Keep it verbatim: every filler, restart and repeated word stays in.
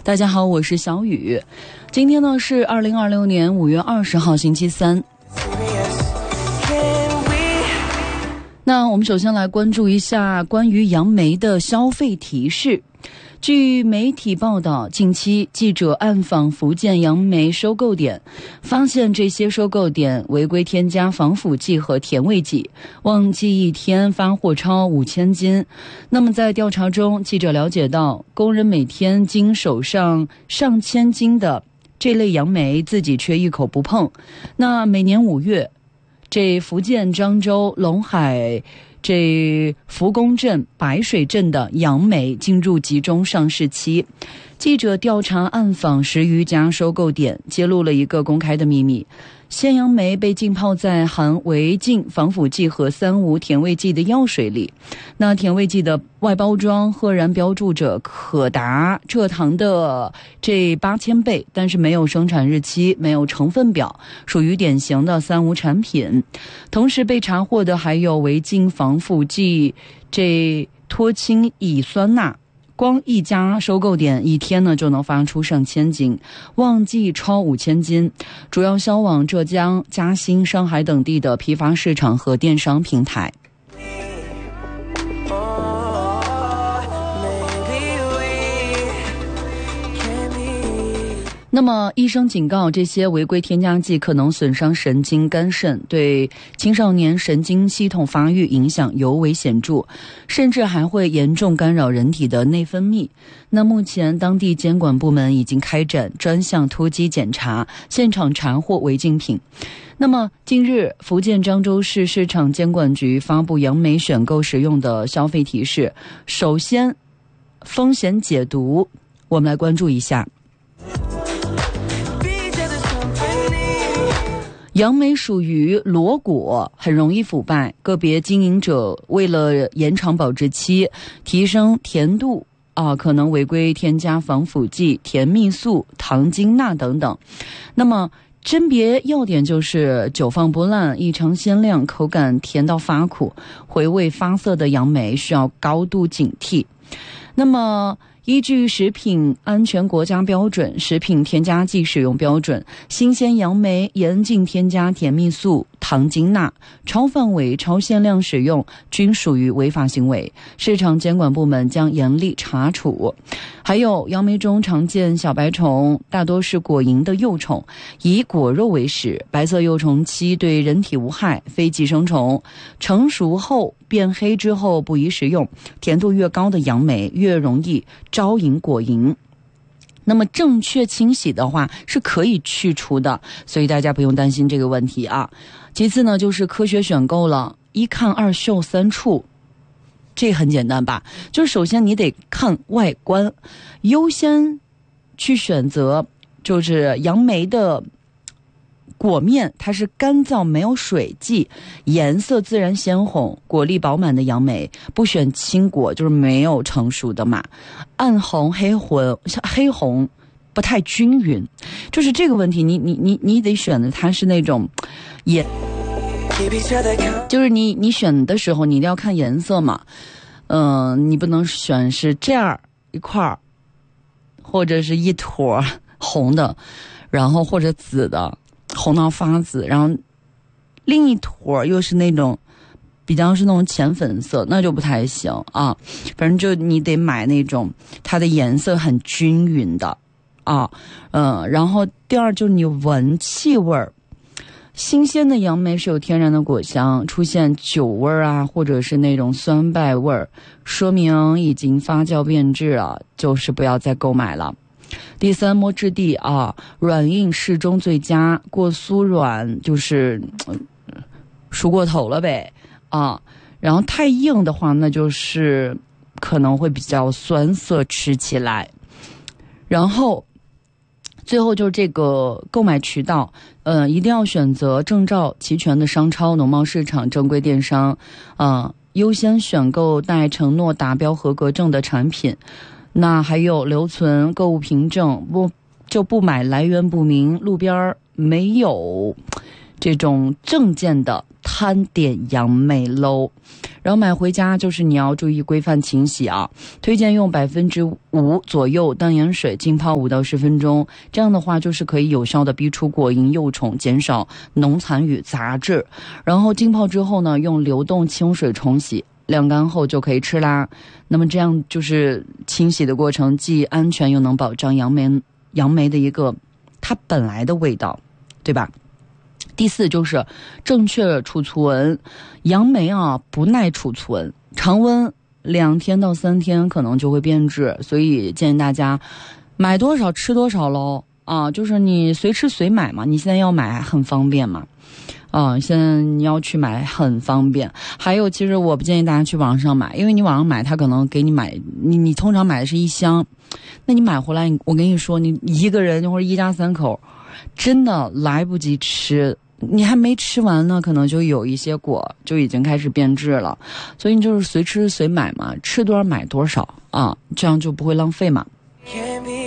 大家好，我是小雨。今天呢是二零二六年五月二十号星期三。那我们首先来关注一下关于杨梅的消费提示。据媒体报道，近期记者暗访福建杨梅收购点，发现这些收购点违规添加防腐剂和甜味剂，旺季一天发货超五千斤。那么在调查中，记者了解到，工人每天经手上上千斤的这类杨梅，自己却一口不碰。那每年五月，这福建漳州龙海这福宫镇白水镇的杨梅进入集中上市期。记者调查暗访十余家收购点，揭露了一个公开的秘密：鲜杨梅被浸泡在含违禁防腐剂和三无甜味剂的药水里。那甜味剂的外包装赫然标注着可达蔗糖的这八千倍，但是没有生产日期，没有成分表，属于典型的三无产品。同时被查获的还有违禁防腐剂这脱氢乙酸钠。光一家收购点一天呢就能发出上千斤，旺季超五千斤，主要销往浙江、嘉兴、上海等地的批发市场和电商平台。那么医生警告，这些违规添加剂可能损伤神经肝肾，对青少年神经系统发育影响尤为显著，甚至还会严重干扰人体的内分泌。那目前当地监管部门已经开展专项突击检查，现场查获违禁品。那么近日，福建漳州市市场监管局发布杨梅选购使用的消费提示。首先，风险解读，我们来关注一下。杨梅属于裸果，很容易腐败，个别经营者为了延长保质期、提升甜度啊，可能违规添加防腐剂、甜蜜素、糖精钠等等。那么甄别要点就是久放不烂、异常鲜亮、口感甜到发苦、回味发涩的杨梅需要高度警惕。那么依据食品安全国家标准、食品添加剂使用标准，新鲜杨梅严禁添加甜蜜素、糖精钠，超范围、超限量使用均属于违法行为，市场监管部门将严厉查处。还有杨梅中常见小白虫，大多是果蝇的幼虫，以果肉为食，白色幼虫期对人体无害，非寄生虫，成熟后变黑之后不宜食用，甜度越高的杨梅越容易招引果蝇。那么正确清洗的话是可以去除的，所以大家不用担心这个问题啊。其次呢，就是科学选购了，一看二嗅三触，这很简单吧？就是首先你得看外观，优先去选择就是杨梅的果面，它是干燥没有水迹，颜色自然鲜红，果粒饱满的杨梅，不选青果，就是没有成熟的嘛。暗红黑红黑红不太均匀，就是这个问题，你你你你得选的它是那种颜，就是你你选的时候你一定要看颜色嘛。嗯、呃，你不能选是这样一块儿，或者是一坨红的，然后或者紫的。红到发紫，然后另一坨又是那种比较是那种浅粉色，那就不太行啊。反正就你得买那种它的颜色很均匀的啊，嗯，然后第二就是你闻气味儿，新鲜的杨梅是有天然的果香，出现酒味儿啊，或者是那种酸败味儿，说明已经发酵变质了，就是不要再购买了。第三，摸质地啊，软硬适中最佳，过酥软就是熟过头了呗啊。然后太硬的话，那就是可能会比较酸涩，吃起来。然后最后就是这个购买渠道，呃，一定要选择证照齐全的商超、农贸市场、正规电商，啊、呃，优先选购带承诺达标合格证的产品。那还有留存购物凭证，不就不买来源不明、路边没有这种正件的摊点杨梅喽。然后买回家就是你要注意规范清洗啊，推荐用百分之五左右淡盐水浸泡五到十分钟，这样的话就是可以有效的逼出果蝇幼虫，减少农残与杂质。然后浸泡之后呢，用流动清水冲洗，晾干后就可以吃啦。那么这样就是清洗的过程既安全又能保障杨梅杨梅的一个它本来的味道，对吧？第四就是正确储存，杨梅啊不耐储存，常温两天到三天可能就会变质，所以建议大家买多少吃多少喽啊，就是你随吃随买嘛，你现在要买很方便嘛。啊，现在你要去买很方便。还有，其实我不建议大家去网上买，因为你网上买，他可能给你买，你你通常买的是一箱，那你买回来，我跟你说，你一个人或者一家三口，真的来不及吃，你还没吃完呢，可能就有一些果就已经开始变质了。所以你就是随吃随买嘛，吃多少买多少啊，这样就不会浪费嘛。